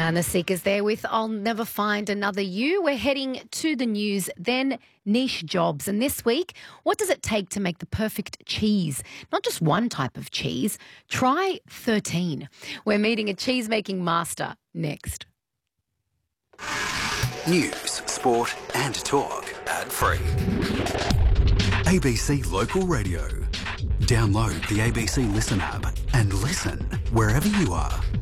And the Seekers there with I'll Never Find Another You. We're heading to the news, then niche jobs. And this week, what does it take to make the perfect cheese? Not just one type of cheese. Try 13. We're meeting a cheese-making master next. News, sport and talk ad-free. ABC Local Radio. Download the ABC Listen app and listen wherever you are.